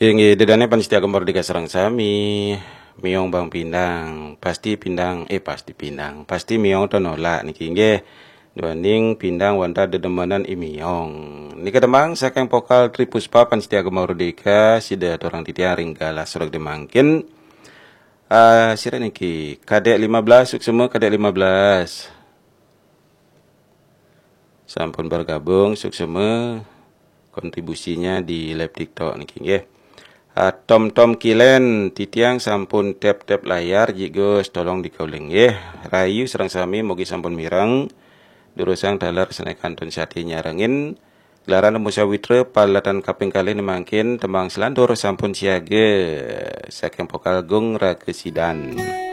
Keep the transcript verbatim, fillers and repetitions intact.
Tinggi dedane pan setia kembali di sarang sami. Miong bang pindang, pasti pindang, eh pasti pindang, pasti miong to nolak niki nggih. Dibanding pindang wanda dedemanan imiong. Nika demang saking pokal Tripuspa pan setia kemardika sida orang titiang ringgala surak demangkin. Ah, uh, sira niki kadek lima belas suksema kadek lima belas. Sampun bergabung suksema kontribusinya di live TikTok niki nggih. Uh, Tom Tom Kilen titiang sampun tap-tap layar jigos tolong dikauling nggih. Rayu serang sami mugi sampun mireng durusang dalar senekan tun sati nyarengin gelaran musyawitre palatan kaping kali nemangkin tembang selandur sampun siage saking pokal gung rakesidan.